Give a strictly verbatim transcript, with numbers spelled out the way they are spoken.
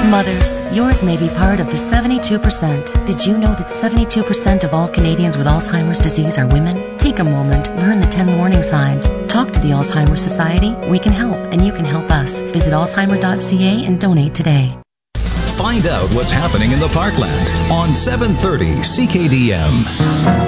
Mothers, yours may be part of the seventy-two percent. Did you know that seventy-two percent of all Canadians with Alzheimer's disease are women? Take a moment, learn the ten warning signs. Talk to the Alzheimer's Society. We can help, and you can help us. Visit alzheimer dot c a and donate today. Find out what's happening in the Parkland on seven thirty C K D M.